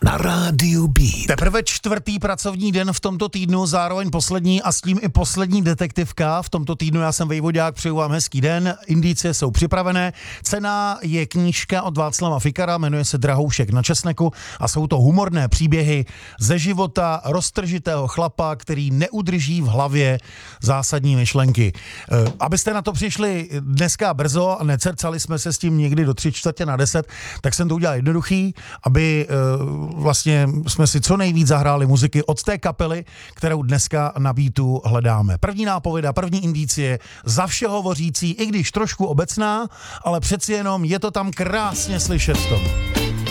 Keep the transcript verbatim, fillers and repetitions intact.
na rádiu Beat. Teprve čtvrtý pracovní den v tomto týdnu, zároveň poslední a s tím i poslední detektivka v tomto týdnu. Já jsem Vejvodák, přeju vám hezký den, indicie jsou připravené. Cena je knížka od Václava Fikara, jmenuje se Drahoušek na česneku a jsou to humorné příběhy ze života roztržitého chlapa, který neudrží v hlavě zásadní myšlenky. Abyste na to přišli dneska brzo a necercali jsme se s tím někdy do tři čtvrtě na deset, tak jsem to udělal jednoduchý, aby vlastně jsme si co nejvíc zahráli muziky od té kapely, kterou dneska na Beatu hledáme. První nápověda, první indicie, za vše hovořící, i když trošku obecná, ale přeci jenom je to tam krásně slyšet v tom.